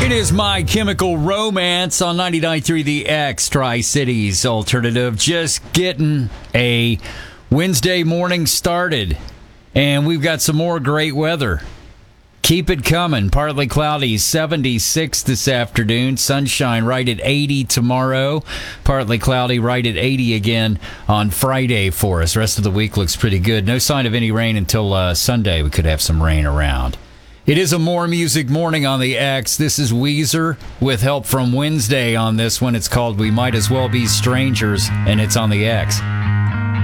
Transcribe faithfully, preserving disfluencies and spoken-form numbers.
It is My Chemical Romance on ninety-nine point three The X, Tri-Cities Alternative. Just getting a Wednesday morning started, and we've got some more great weather. Keep it coming. Partly cloudy, seventy-six this afternoon. Sunshine right at eighty tomorrow. Partly cloudy right at eighty again on Friday for us. The rest of the week looks pretty good. No sign of any rain until uh, Sunday. We could have some rain around. It is a More Music Morning on the X. This is Weezer with help from Wednesday on this one. It's called We Might As Well Be Strangers, and it's on the X.